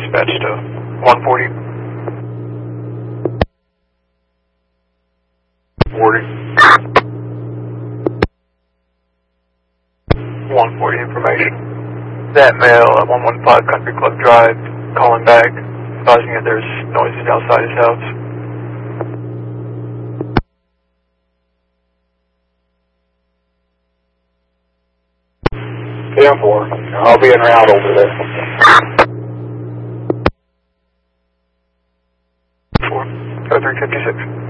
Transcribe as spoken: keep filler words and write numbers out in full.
dispatch to one forty. forty. one forty information. That male at one one five Country Club Drive calling back, advising that there's noises outside his house. ten four. I'll be en route over there. four. oh three fifty-six.